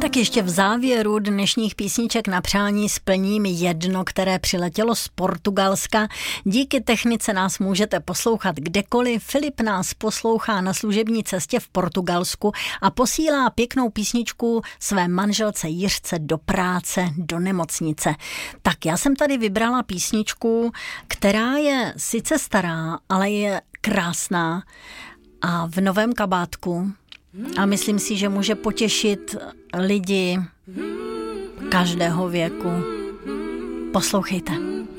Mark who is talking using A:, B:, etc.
A: Tak ještě v závěru dnešních písniček na přání splním jedno, které přiletělo z Portugalska. Díky technice nás můžete poslouchat kdekoliv. Filip nás poslouchá na služební cestě v Portugalsku a posílá pěknou písničku své manželce Jiřce do práce, do nemocnice. Tak já jsem tady vybrala písničku, která je sice stará, ale je krásná a v novém kabátku. A myslím si, že může potěšit lidi každého věku. Poslouchejte.